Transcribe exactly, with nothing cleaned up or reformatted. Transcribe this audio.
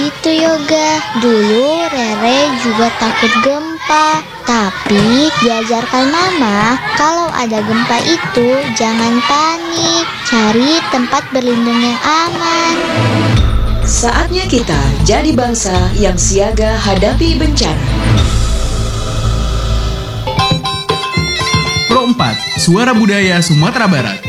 gitu, Yoga. Dulu Rere juga takut gempa, tapi diajarkan Mama kalau ada gempa itu jangan panik, cari tempat berlindung yang aman. Saatnya kita jadi bangsa yang siaga hadapi bencana. Pro empat, Suara Budaya Sumatera Barat.